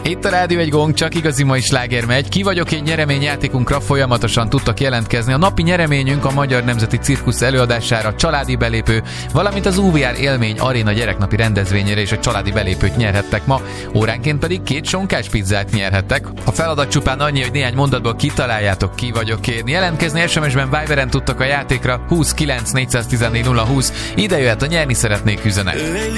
Itt a Rádió egy Gong, csak igazi mai sláger megy. Ki vagyok én nyereményjátékunkra folyamatosan tudtak jelentkezni. A napi nyereményünk a Magyar Nemzeti Cirkusz előadására, családi belépő, valamint az UVR Élmény Aréna gyereknapi rendezvényére és a családi belépőt nyerhettek ma, óránként pedig 2 sonkás pizzát nyerhettek. A feladat csupán annyi, hogy néhány mondatból kitaláljátok, ki vagyok én. Jelentkezni SMS-ben, Viberen tudtak a játékra 29 414 020. Ide jöhet a nyerni szeretnék üzenet.